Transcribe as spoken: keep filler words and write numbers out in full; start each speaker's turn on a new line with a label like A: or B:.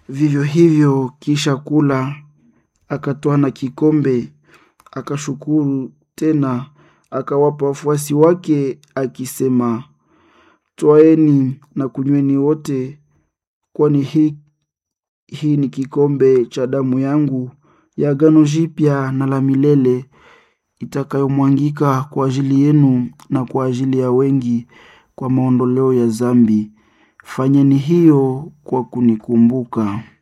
A: Vivyo hivyo kisha kula, akatwaa na kikombe, akashukuru tena, akawapa wafuasi wake akisema, twaeni na kunyweni wote, kwani hii, hii ni kikombe cha damu yangu ya agano jipya na la milele, itakayomwangika kwa ajili yenu na kwa ajili ya wengi kwa maondoleo ya dhambi. Fanyeni hiyo kwa kunikumbuka.